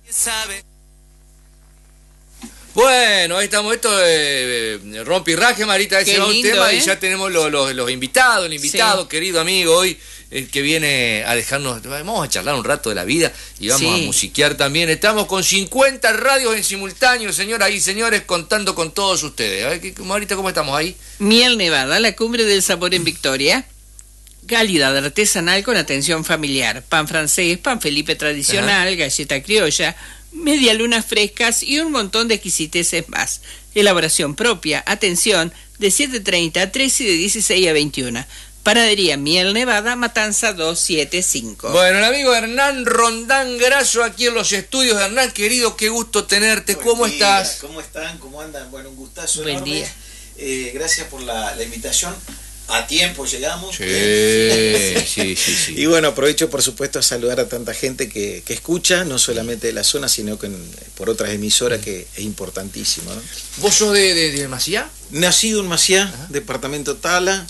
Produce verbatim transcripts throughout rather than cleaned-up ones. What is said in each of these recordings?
Bueno, ahí estamos, esto de eh, rompe y raje, Marita, ese es un tema, ¿eh? Y ya tenemos los, los, los invitados, el invitado, sí, querido amigo, hoy, el que viene a dejarnos, vamos a charlar un rato de la vida y vamos sí. a musiquear también. Estamos con cincuenta radios en simultáneo, señoras y señores, contando con todos ustedes. A ver, Marita, ¿cómo estamos ahí? Miel Nevada, la cumbre del sabor en Victoria. Calidad artesanal con atención familiar. Pan francés, pan Felipe tradicional, ajá, galleta criolla, medialunas frescas y un montón de exquisiteces más. Elaboración propia, atención, de siete treinta a tres y de dieciséis a veintiuno. Panadería Miel Nevada, Matanza doscientos setenta y cinco. Bueno, el amigo Hernán Rondán Grasso aquí en los estudios. Hernán, querido, qué gusto tenerte. Buen ¿Cómo día. estás? ¿Cómo están? ¿Cómo andan? Bueno, un gustazo Buen enorme. día. Eh, gracias por la, la invitación. A tiempo llegamos. Sí, sí, sí, sí. Y bueno, aprovecho por supuesto a saludar a tanta gente que, que escucha, no solamente de la zona, sino que en, por otras emisoras, que es importantísimo, ¿no? ¿Vos sos de, de, de Maciá? Nacido en Maciá, ajá, departamento Tala,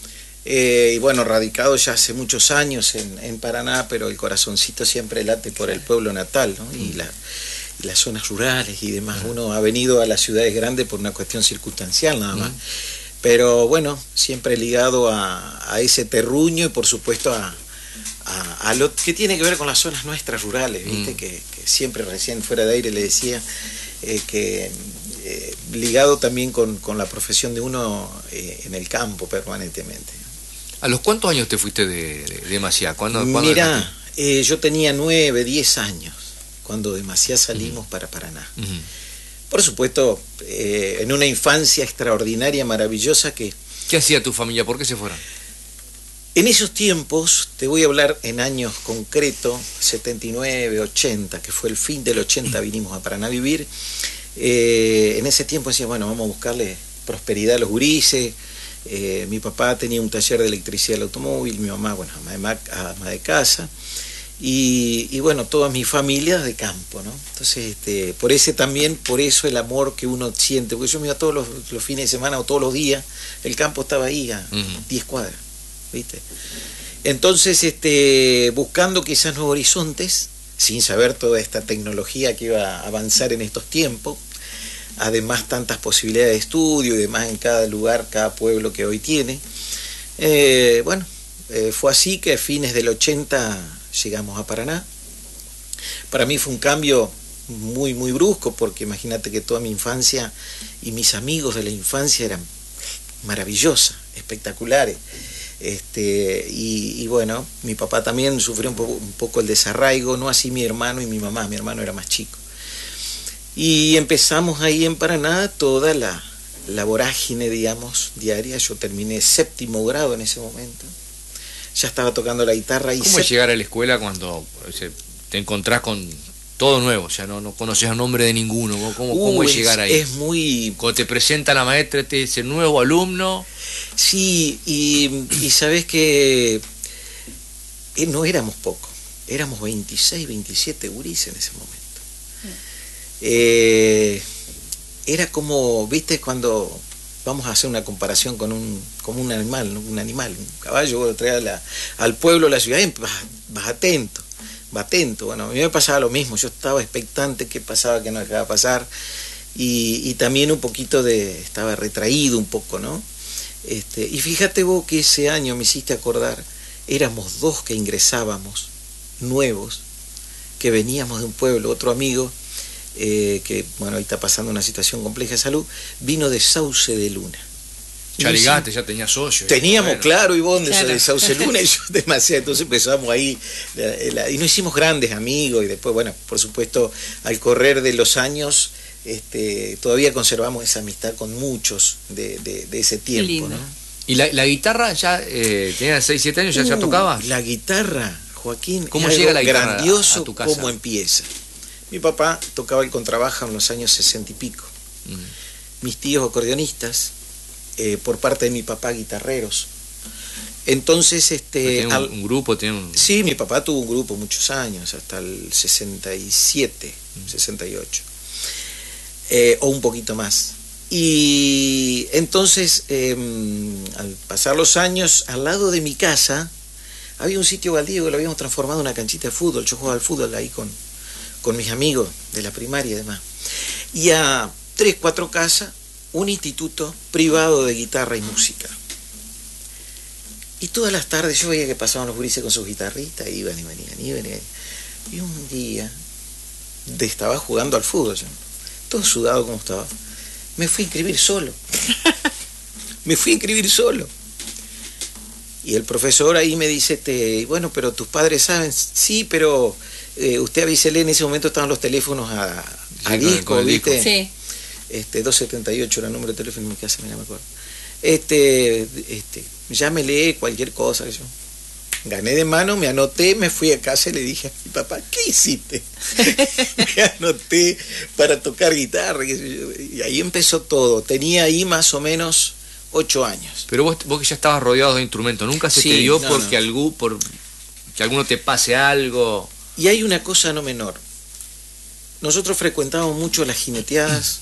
eh, y bueno, radicado ya hace muchos años en, en Paraná, pero el corazoncito siempre late por el pueblo natal, ¿no? Y, la, y las zonas rurales y demás. Uno ha venido a las ciudades grandes por una cuestión circunstancial nada más. Pero bueno, siempre ligado a, a ese terruño y por supuesto a, a, a lo que tiene que ver con las zonas nuestras rurales, ¿viste? Mm. Que, que siempre recién fuera de aire le decía eh, que eh, ligado también con, con la profesión de uno eh, en el campo permanentemente. ¿A los cuántos años te fuiste de, de, de Maciá? ¿Cuándo, ¿cuándo Mirá, eh, yo tenía nueve, diez años cuando de Maciá salimos uh-huh. para Paraná. Uh-huh. Por supuesto, eh, en una infancia extraordinaria, maravillosa que... ¿Qué hacía tu familia? ¿Por qué se fueron? En esos tiempos, te voy a hablar en años concretos, setenta y nueve, ochenta, que fue el fin del ochenta, vinimos a Paraná a vivir. Eh, en ese tiempo decía, bueno, vamos a buscarle prosperidad a los gurises. Eh, mi papá tenía un taller de electricidad del automóvil, mi mamá, bueno, ama de, ama de casa. Y, y bueno, toda mi familia de campo, ¿no? Entonces, este, por ese también, por eso el amor que uno siente, porque yo me iba todos los, los fines de semana o todos los días, el campo estaba ahí a diez uh-huh. cuadras, ¿viste? Entonces, este, buscando quizás nuevos horizontes, sin saber toda esta tecnología que iba a avanzar en estos tiempos, además tantas posibilidades de estudio y demás en cada lugar, cada pueblo que hoy tiene, eh, bueno, eh, fue así que a fines del ochenta llegamos a Paraná. Para mí fue un cambio muy, muy brusco, porque imagínate que toda mi infancia y mis amigos de la infancia eran maravillosos, espectaculares. Este, y, y bueno, mi papá también sufrió un poco, un poco el desarraigo, no así mi hermano y mi mamá, mi hermano era más chico. Y empezamos ahí en Paraná toda la, la vorágine, digamos, diaria. Yo terminé séptimo grado en ese momento. Ya estaba tocando la guitarra. Y ¿cómo es llegar a la escuela cuando o sea, te encontrás con todo nuevo? O sea, no, no conoces el nombre de ninguno. ¿Cómo, uh, cómo es, es llegar ahí? Es muy... Cuando te presenta la maestra, te dice nuevo alumno. Sí, y, y sabes que eh, no éramos pocos. Éramos veintiséis, veintisiete gurises en ese momento. Eh, era como, viste, cuando... Vamos a hacer una comparación con un, como un animal, ¿no? Un animal, un caballo, vos lo traes a la, al pueblo, a la ciudad, vas, vas atento, vas atento. Bueno, a mí me pasaba lo mismo, yo estaba expectante, qué pasaba, qué no dejaba pasar, y, y también un poquito de, estaba retraído un poco, ¿no? Este, y fíjate vos que ese año me hiciste acordar, éramos dos que ingresábamos, nuevos, que veníamos de un pueblo, otro amigo, Eh, que bueno, ahí está pasando una situación compleja de salud, vino de Sauce de Luna. Ya ligaste, ya tenía socio. Teníamos, bueno, claro, y vos claro. de Sauce Luna y yo demasiado, entonces empezamos ahí, la, la, y nos hicimos grandes amigos, y después, bueno, por supuesto, al correr de los años, este, todavía conservamos esa amistad con muchos de, de, de ese tiempo, ¿no? ¿Y la, la guitarra ya, eh, tenía seis, siete años, ya, uh, ya tocaba? La guitarra, Joaquín, ¿cómo llega la guitarra grandioso, a tu casa? ¿Cómo empieza? Mi papá tocaba el contrabajo en los años sesenta y pico. Mm. Mis tíos acordeonistas, eh, por parte de mi papá guitarreros. Entonces, este... ¿Tiene un, al... un grupo? ¿Tiene un... Sí, mi papá tuvo un grupo muchos años, hasta el sesenta y siete, mm. sesenta y ocho. Eh, o un poquito más. Y entonces, eh, al pasar los años, al lado de mi casa, había un sitio baldío que lo habíamos transformado en una canchita de fútbol. Yo jugaba al fútbol ahí con... con mis amigos de la primaria y demás. Y a tres, cuatro casas, un instituto privado de guitarra y música. Y todas las tardes yo veía que pasaban los gurises con sus guitarritas, iban y venían, iban y venían. Y un día, de, estaba jugando al fútbol, yo, todo sudado como estaba, me fui a inscribir solo. Me fui a inscribir solo. Y el profesor ahí me dice, este, bueno, pero tus padres saben, sí, pero eh, usted avísele, en ese momento estaban los teléfonos a, a sí, disco, con ¿viste? Sí. Este, doscientos setenta y ocho era el número de teléfono en mi casa, mira, me acuerdo. Este, este, llámele cualquier cosa. Yo gané de mano, me anoté, me fui a casa y le dije a mi papá, ¿qué hiciste? Me anoté para tocar guitarra. Y ahí empezó todo. Tenía ahí más o menos ocho años. Pero vos, vos que ya estabas rodeado de instrumentos, ¿nunca se sí, te dio no, porque no. algún, por que alguno te pase algo? Y hay una cosa no menor. Nosotros frecuentábamos mucho las jineteadas,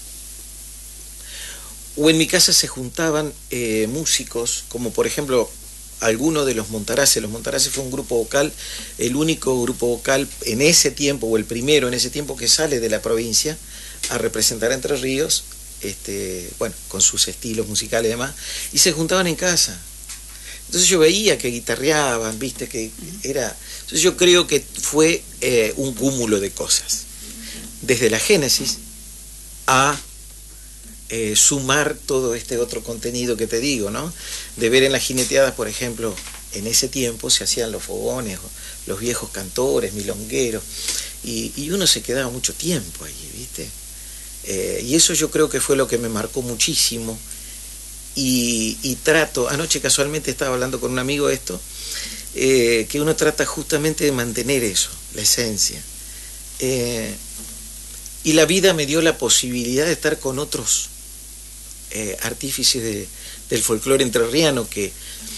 o en mi casa se juntaban eh, músicos, como por ejemplo algunos de los Montaraces. Los Montaraces fue un grupo vocal, el único grupo vocal en ese tiempo, o el primero en ese tiempo que sale de la provincia a representar a Entre Ríos, este, bueno, con sus estilos musicales y demás, y se juntaban en casa. Entonces yo veía que guitarreaban, viste, que era... Entonces yo creo que fue eh, un cúmulo de cosas, desde la génesis a eh, sumar todo este otro contenido que te digo, ¿no? De ver en las jineteadas, por ejemplo, en ese tiempo se hacían los fogones, los viejos cantores, milongueros, y, y uno se quedaba mucho tiempo allí, ¿viste? Eh, y eso yo creo que fue lo que me marcó muchísimo. Y, y trato, anoche casualmente estaba hablando con un amigo de esto, eh, que uno trata justamente de mantener eso, la esencia. Eh, y la vida me dio la posibilidad de estar con otros eh, artífices de, del folclore entrerriano, que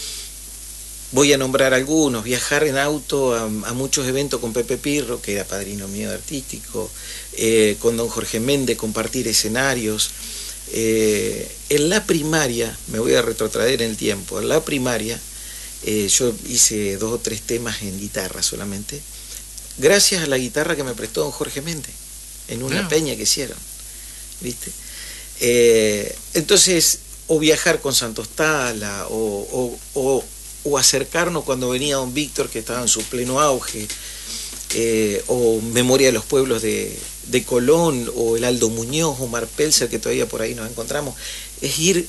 voy a nombrar algunos: viajar en auto a, a muchos eventos con Pepe Pirro, que era padrino mío artístico, eh, con don Jorge Méndez, compartir escenarios. Eh, en la primaria, me voy a retrotraer en el tiempo, en la primaria eh, yo hice dos o tres temas en guitarra solamente, gracias a la guitarra que me prestó don Jorge Méndez, en una no. peña que hicieron, ¿viste? Eh, entonces, o viajar con Santos Tala, o, o, o, o acercarnos cuando venía don Víctor, que estaba en su pleno auge, eh, o Memoria de los Pueblos de, de Colón, o el Aldo Muñoz, o Omar Pelzer, que todavía por ahí nos encontramos, es ir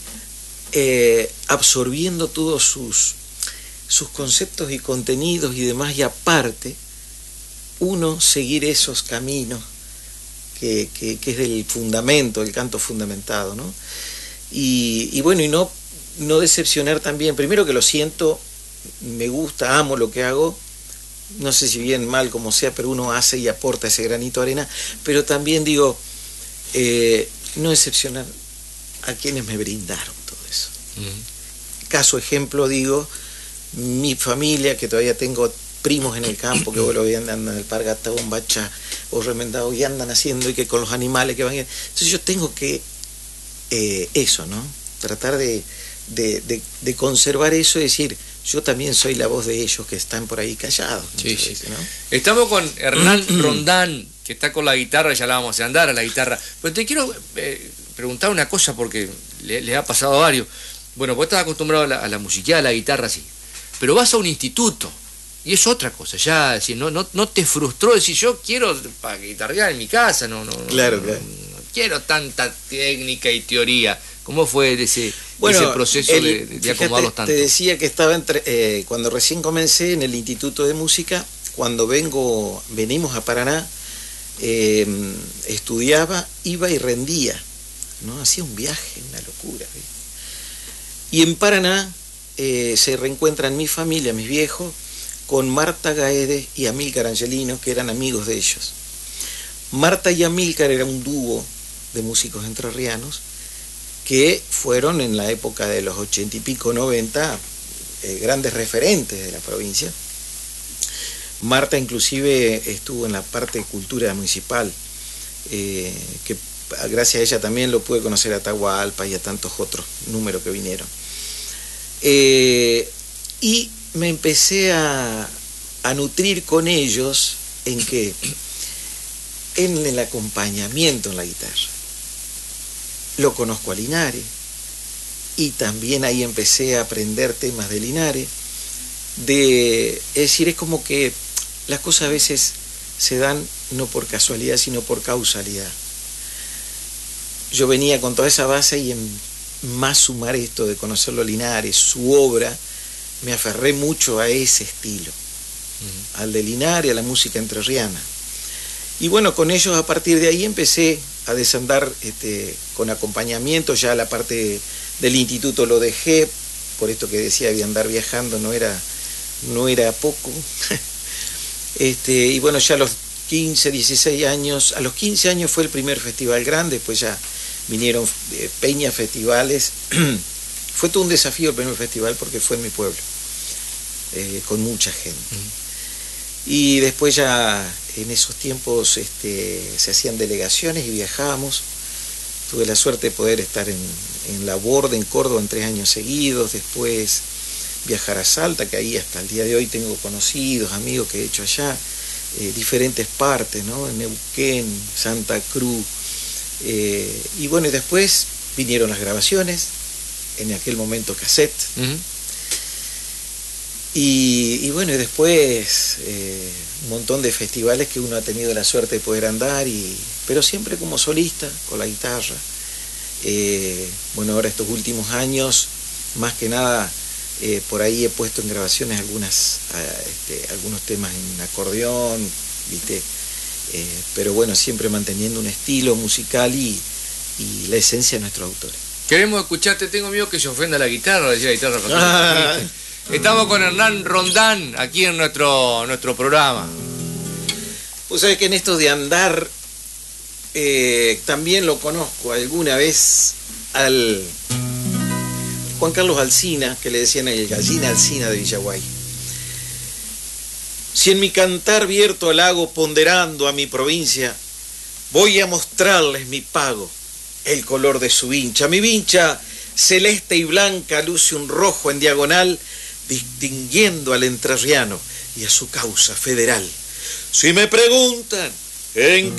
eh, absorbiendo todos sus, sus conceptos y contenidos y demás, y aparte, uno seguir esos caminos que, que, que es del fundamento, el canto fundamentado, ¿no? Y, y bueno, y no, no decepcionar también, primero que lo siento, me gusta, amo lo que hago, no sé si bien mal como sea, pero uno hace y aporta ese granito de arena, pero también digo, eh, no decepcionar a quienes me brindaron todo eso. Mm. Caso ejemplo, digo, mi familia, que todavía tengo primos en el campo, que vos lo vean, andan en el Pargata, Bombacha o Remendado, y andan haciendo, y que con los animales que van. Entonces yo tengo que, eh, eso, ¿no? Tratar de, de, de, de conservar eso y decir, yo también soy la voz de ellos que están por ahí callados. Sí, sí. Veces, ¿no? Estamos con Hernán Rondán, que está con la guitarra, ya la vamos a andar a la guitarra. Pero te quiero eh, preguntar una cosa, porque le, le ha pasado a varios. Bueno, vos estás acostumbrado a la, a la musiqueada, a la guitarra, sí. Pero vas a un instituto, y es otra cosa. Ya, decir, no, no, no te frustró decir, yo quiero para guitarrear en mi casa, no, no, claro, no, claro. no, no quiero tanta técnica y teoría. ¿Cómo fue ese, bueno, ese proceso el, de, de fíjate, acomodarlos tanto? Te decía que estaba entre, eh, cuando recién comencé en el Instituto de Música, cuando vengo, venimos a Paraná, eh, estudiaba, iba y rendía, ¿no? Hacía un viaje, una locura, ¿sí? Y en Paraná eh, se reencuentran mi familia, mis viejos, con Marta Gaedes y Amílcar Angelino, que eran amigos de ellos. Marta y Amílcar era un dúo de músicos entrerrianos que fueron en la época de los ochenta y pico, noventa, eh, grandes referentes de la provincia. Marta inclusive estuvo en la parte de cultura municipal, eh, que gracias a ella también lo pude conocer a Atahualpa y a tantos otros números que vinieron. Eh, y me empecé a, a nutrir con ellos en que en el acompañamiento en la guitarra. Lo conozco a Linares y también ahí empecé a aprender temas de Linares. De, es decir, es como que las cosas a veces se dan no por casualidad, sino por causalidad. Yo venía con toda esa base y en más sumar esto de conocerlo a Linares, su obra, me aferré mucho a ese estilo, uh-huh. al de Linares, a la música entrerriana. Y bueno, con ellos a partir de ahí empecé a desandar este, con acompañamiento. Ya la parte del instituto lo dejé, por esto que decía de andar viajando no era, no era poco. este, y bueno, ya a los quince, dieciséis años, a los quince años fue el primer festival grande, después ya vinieron eh, peñas, festivales. Fue todo un desafío el primer festival porque fue en mi pueblo, eh, con mucha gente. Uh-huh. Y después ya en esos tiempos este, se hacían delegaciones y viajábamos. Tuve la suerte de poder estar en, en La Borde, en Córdoba, en tres años seguidos. Después viajar a Salta, que ahí hasta el día de hoy tengo conocidos, amigos que he hecho allá. Eh, diferentes partes, ¿no? En Neuquén, Santa Cruz. Eh, y bueno, y después vinieron las grabaciones, en aquel momento cassette. Uh-huh. Y, y bueno, y después eh, un montón de festivales que uno ha tenido la suerte de poder andar, y, pero siempre como solista, con la guitarra. Eh, bueno, ahora estos últimos años, más que nada, eh, por ahí he puesto en grabaciones algunas, este, algunos temas en acordeón, ¿viste? Eh, pero bueno, siempre manteniendo un estilo musical y, y la esencia de nuestros autores. Queremos escucharte, tengo miedo que se ofenda la guitarra, decía la guitarra. Ah. Estamos con Hernán Rondán aquí en nuestro, nuestro programa. Vos sabés que en esto de andar eh, también lo conozco alguna vez al Juan Carlos Alsina, que le decían el Gallina Alsina de Villaguay. Si en mi cantar vierto al lago ponderando a mi provincia, voy a mostrarles mi pago, el color de su vincha. Mi vincha celeste y blanca luce un rojo en diagonal, distinguiendo al entrerriano y a su causa federal. Si me preguntan en